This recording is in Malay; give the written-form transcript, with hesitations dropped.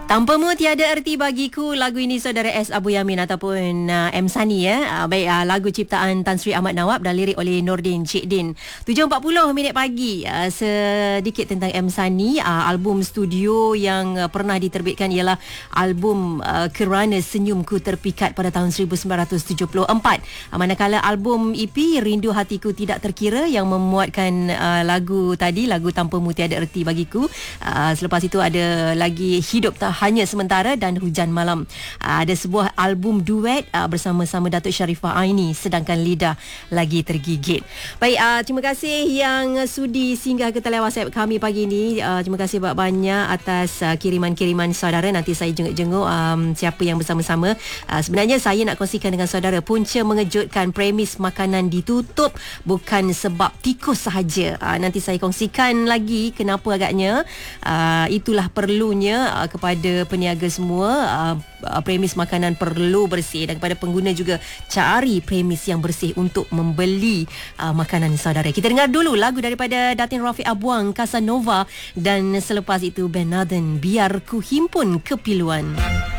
Tanpamu tiada erti bagiku. Lagu ini saudara S. Abu Yamin ataupun M. Sani ya. Baik, lagu ciptaan Tan Sri Ahmad Nawab dan lirik oleh Nordin Cik Din. 7.40 pagi. Sedikit tentang M. Sani. Album studio yang pernah diterbitkan ialah album Kerana Senyumku Terpikat pada tahun 1974. Manakala album EP Rindu Hatiku Tidak Terkira yang memuatkan lagu tadi, lagu Tanpamu Tiada Erti Bagiku. Selepas itu ada lagi Hidup Tak Hanya Sementara dan Hujan Malam. Ada sebuah album duet bersama-sama Datuk Sharifah Aini, Sedangkan Lidah Lagi Tergigit. Baik, terima kasih yang sudi singgah ke talian WhatsApp kami pagi ini. Terima kasih banyak atas kiriman-kiriman saudara. Nanti saya jenguk-jenguk siapa yang bersama-sama. Sebenarnya saya nak kongsikan dengan saudara, punca mengejutkan, premis makanan ditutup bukan sebab tikus sahaja. Nanti saya kongsikan lagi kenapa agaknya. Itulah perlunya kepada peniaga semua, premis makanan perlu bersih, dan kepada pengguna juga cari premis yang bersih untuk membeli makanan saudara. Kita dengar dulu lagu daripada Datin Rafiq Abuang, Casanova, dan selepas itu Ben Nathan, Biar Ku Himpun Kepiluan.